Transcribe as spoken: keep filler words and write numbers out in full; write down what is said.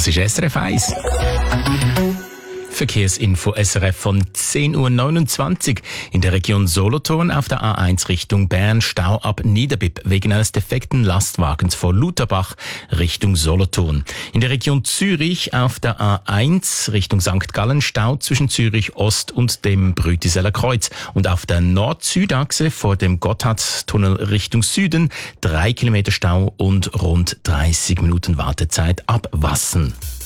Das ist S R F eins. Verkehrsinfo S R F von zehn Uhr neunundzwanzig. In der Region Solothurn auf der A eins Richtung Bern Stau ab Niederbipp wegen eines defekten Lastwagens vor Lutherbach Richtung Solothurn. In der Region Zürich auf der A eins Richtung Sankt Gallen Stau zwischen Zürich Ost und dem Brütiseller Kreuz. Und auf der Nord-Süd-Achse vor dem Gotthardtunnel Richtung Süden drei Kilometer Stau und rund dreißig Minuten Wartezeit ab Wassen.